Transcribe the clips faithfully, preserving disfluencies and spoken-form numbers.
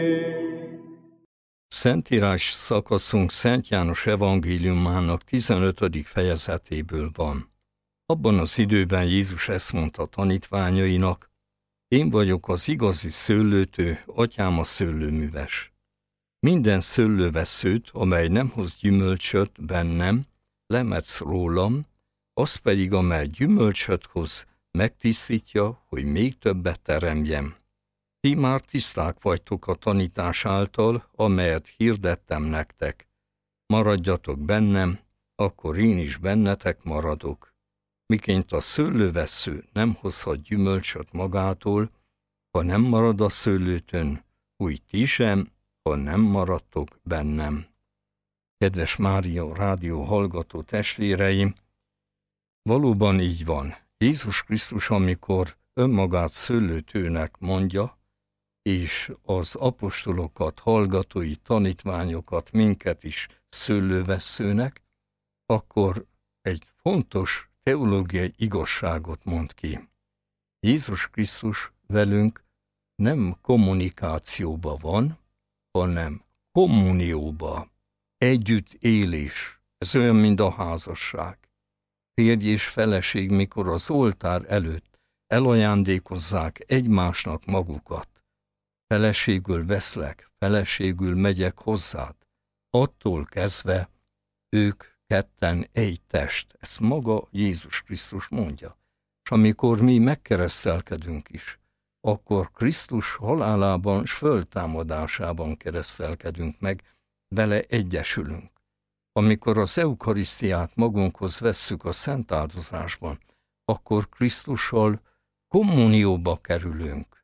Szentírás szakaszunk Szent János evangéliumának tizenötödik fejezetéből van. Abban az időben Jézus ezt mondta tanítványainak: én vagyok az igazi szőlőtő, atyám a szőlőműves. Minden szőlőveszőt, amely nem hoz gyümölcsöt bennem, lemetsz rólam, az pedig, amely gyümölcsöt hoz, megtisztítja, hogy még többet teremjem. Ti már tiszták vagytok a tanítás által, amelyet hirdettem nektek. Maradjatok bennem, akkor én is bennetek maradok. Miként a szőlővessző nem hozhat gyümölcsöt magától, ha nem marad a szőlőtön, úgy ti sem, ha nem maradtok bennem. Kedves Mária rádió hallgató testvéreim, valóban így van. Jézus Krisztus, amikor önmagát szőlőtőnek mondja, és az apostolokat, hallgatói, tanítványokat, minket is szőlővesszőnek, akkor egy fontos teológiai igazságot mond ki. Jézus Krisztus velünk nem kommunikációba van, hanem kommunióba, együttélés. Ez olyan, mint a házasság. Férj és feleség, mikor az oltár előtt elajándékozzák egymásnak magukat. Feleségül veszlek, feleségül megyek hozzád. Attól kezdve ők ketten egy test. Ezt maga Jézus Krisztus mondja. És amikor mi megkeresztelkedünk is, akkor Krisztus halálában s föltámadásában keresztelkedünk meg, vele egyesülünk. Amikor az eukarisztiát magunkhoz vesszük a szent áldozásban, akkor Krisztussal kommunióba kerülünk.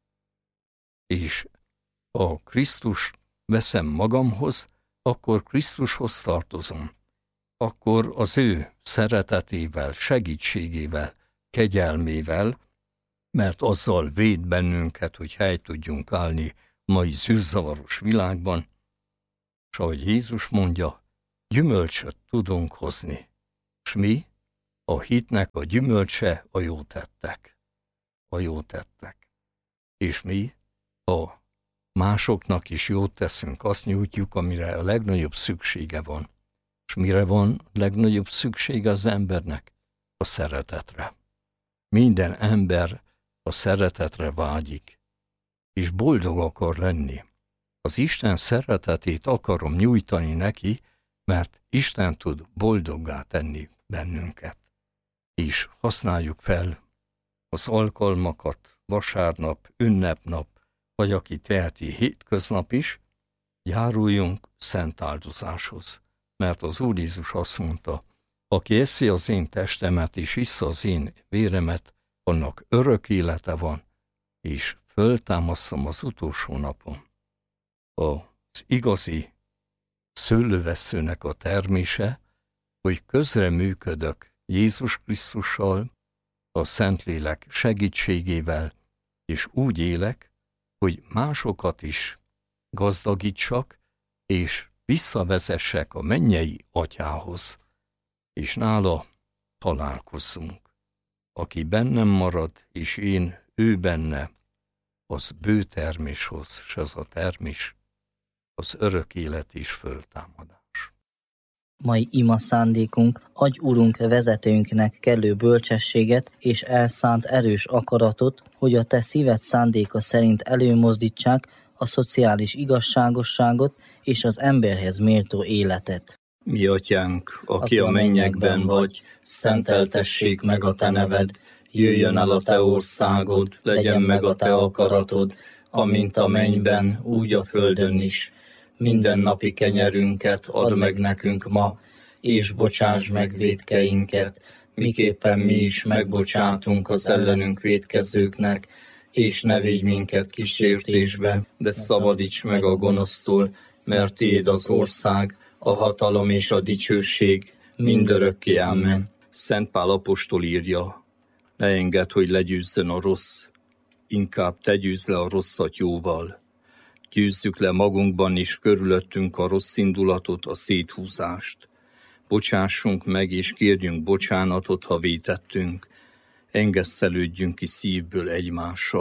És ha Krisztus veszem magamhoz, akkor Krisztushoz tartozom. Akkor az ő szeretetével, segítségével, kegyelmével, mert azzal véd bennünket, hogy helyt tudjunk állni mai zűrzavaros világban, és ahogy Jézus mondja, gyümölcsöt tudunk hozni. És mi? A hitnek a gyümölcse a jó tettek. A jó tettek. És mi? Ha másoknak is jót teszünk, azt nyújtjuk, amire a legnagyobb szüksége van. És mire van legnagyobb szüksége az embernek? A szeretetre. Minden ember a szeretetre vágyik, és boldog akar lenni. Az Isten szeretetét akarom nyújtani neki, mert Isten tud boldoggá tenni bennünket. És használjuk fel az alkalmakat, vasárnap, ünnepnap, vagy aki teheti hétköznap is, járuljunk szent áldozáshoz. Mert az Úr Jézus azt mondta, aki eszi az én testemet és issza az én véremet, annak örök élete van, és föltámasztom az utolsó napon. Az igazi szőlővesszőnek a termése, hogy közreműködök Jézus Krisztussal, a Szentlélek segítségével, és úgy élek, hogy másokat is gazdagítsak, és visszavezessek a mennyei atyához, és nála találkozzunk. Aki bennem marad, és én ő benne, az bő termés hoz, s az a termés az örök élet és föltámadás. Mai ima szándékunk: adj Urunk vezetőnknek kellő bölcsességet és elszánt erős akaratot, hogy a te szíved szándéka szerint előmozdítsák a szociális igazságosságot és az emberhez méltó életet. Mi atyánk, aki a mennyekben vagy, szenteltessék meg a te neved, jöjjön el a te országod, legyen meg a te akaratod, amint a mennyben, úgy a földön is. Mindennapi kenyerünket add meg nekünk ma, és bocsáss meg vétkeinket, miképpen mi is megbocsátunk az ellenünk vétkezőknek, és ne védj minket kísértésbe, de szabadíts meg a gonosztól, mert tiéd az ország, a hatalom és a dicsőség mindörökké. Amen. Szent Pál apostol írja, ne engedd, hogy legyőzzön a rossz, inkább te győzd le a rosszat jóval. Győzzük le magunkban is körülöttünk a rossz indulatot, a széthúzást. Bocsássunk meg és kérjünk bocsánatot, ha vétettünk. Engesztelődjünk ki szívből egymással.